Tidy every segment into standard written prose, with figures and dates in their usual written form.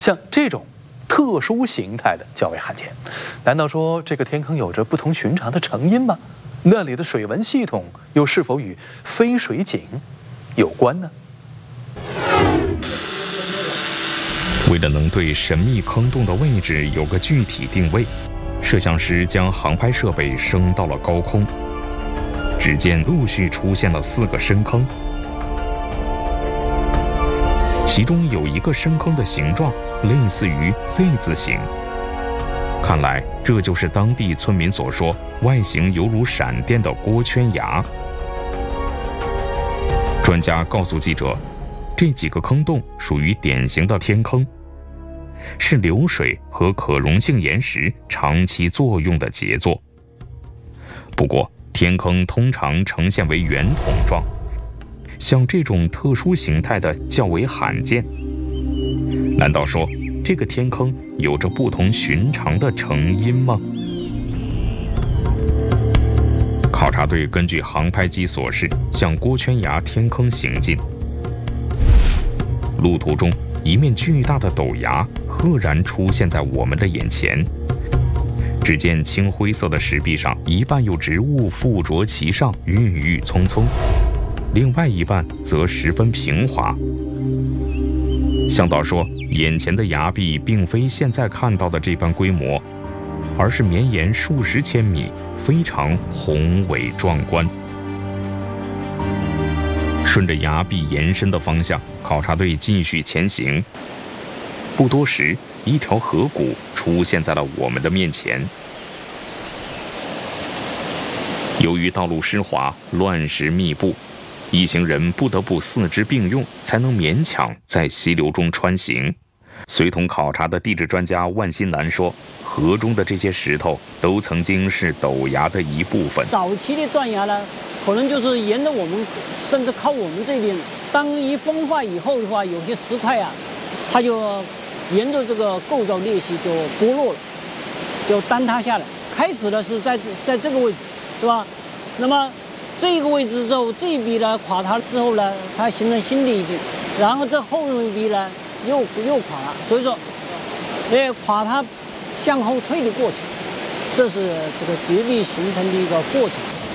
像这种特殊形态的较为罕见。难道说这个天坑有着不同寻常的成因吗？那里的水文系统又是否与飞水井有关呢？ 为了能对神秘坑洞的位置有个具体定位，摄像师将航拍设备升到了高空。只见陆续出现了4个深坑，其中有一个深坑的形状类似于 Z 字形，看来这就是当地村民所说外形犹如闪电的锅圈崖。专家告诉记者，这几个坑洞属于典型的天坑，是流水和可溶性岩石长期作用的杰作。不过天坑通常呈现为圆筒状，像这种特殊形态的较为罕见。难道说这个天坑有着不同寻常的成因吗？考察队根据航拍机所示，向锅圈崖天坑行进。路途中，一面巨大的陡崖赫然出现在我们的眼前。只见青灰色的石壁上，一半有植物附着其上，郁郁葱葱；另外一半则十分平滑。向导说，眼前的崖壁并非现在看到的这般规模，而是绵延数十千米，非常宏伟壮观。顺着崖壁延伸的方向，考察队继续前行。不多时，一条河谷出现在了我们的面前。由于道路湿滑，乱石密布，一行人不得不四肢并用，才能勉强在溪流中穿行。随同考察的地质专家万新兰说，河中的这些石头都曾经是陡崖的一部分。 早期的断崖呢，可能就是沿着我们，甚至靠我们这边。当一风化以后的话，有些石块啊，它就沿着这个构造裂隙就剥落了，就坍塌下来。开始呢是在这个位置，是吧？那么这个位置之后，这一笔呢垮塌之后呢，它形成新的一笔，然后这后面一笔呢又垮了。所以说，垮塌向后退的过程，这是这个绝壁形成的一个过程。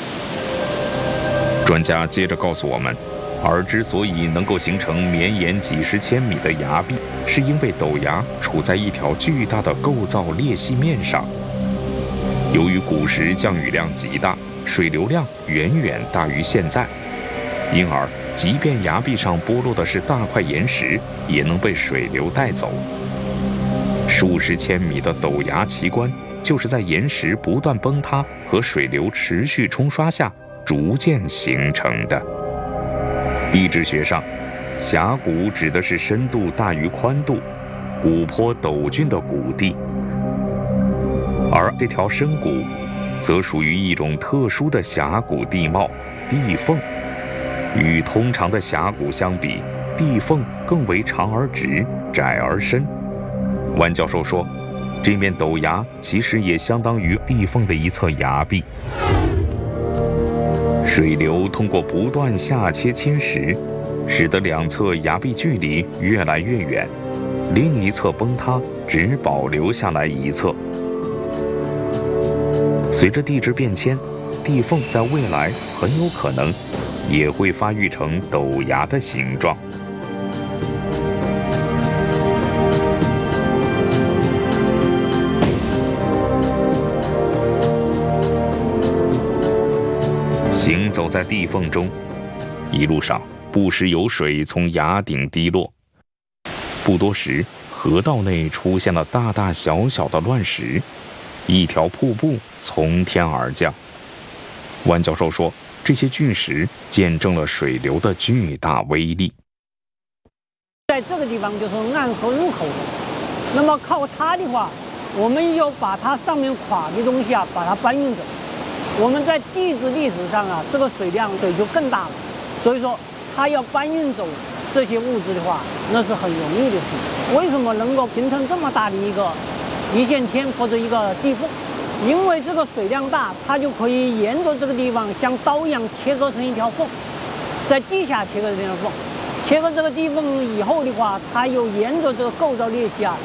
专家接着告诉我们，而之所以能够形成绵延几十千米的崖壁，是因为陡崖处在一条巨大的构造裂隙面上。由于古时降雨量极大，水流量远远大于现在，因而即便崖壁上剥落的是大块岩石，也能被水流带走。数十千米的陡崖奇观，就是在岩石不断崩塌和水流持续冲刷下逐渐形成的。地质学上，峡谷指的是深度大于宽度、谷坡陡峻的谷地，而这条深谷则属于一种特殊的峡谷地貌——地缝。与通常的峡谷相比，地缝更为长而直，窄而深。万教授说，这面陡崖其实也相当于地缝的一侧崖壁。水流通过不断下切侵蚀，使得两侧崖壁距离越来越远，另一侧崩塌，只保留下来一侧。随着地质变迁，地缝在未来很有可能也会发育成陡崖的形状。行走在地缝中，一路上不时有水从崖顶滴落。不多时，河道内出现了大大小小的乱石，一条瀑布从天而降。万教授说，这些巨石见证了水流的巨大威力。 在这个地方就是暗河入口，那么靠它的话，我们要把它上面垮的东西啊，把它搬运走。我们在地质历史上啊，这个水就更大了，所以说它要搬运走这些物质的话，那是很容易的事情。为什么能够形成这么大的一线天或者一个地缝？因为这个水量大，它就可以沿着这个地方像刀一样切割成一条缝，在地下切割成一条缝， 切割这个地缝以后的话，它又沿着这个构造裂隙啊，